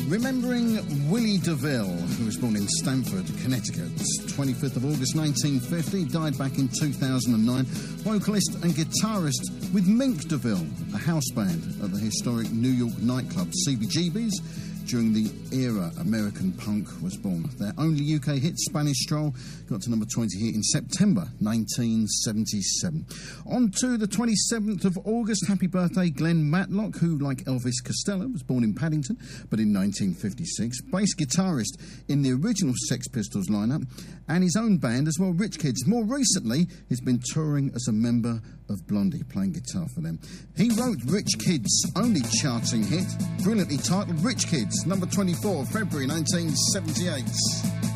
Remembering Willie DeVille, who was born in Stamford, Connecticut, 25th of August 1950, died back in 2009, vocalist and guitarist with Mink DeVille, a house band at the historic New York nightclub CBGB's. During the era American punk was born. Their only UK hit, Spanish Stroll, got to number 20 here in September 1977. On to the 27th of August. Happy birthday, Glenn Matlock, who, like Elvis Costello, was born in Paddington, but in 1956. Bass guitarist in the original Sex Pistols lineup, and his own band as well, Rich Kids. More recently, he's been touring as a member of Blondie, playing guitar for them. He wrote Rich Kids' only charting hit, brilliantly titled Rich Kids, number 24, February 1978.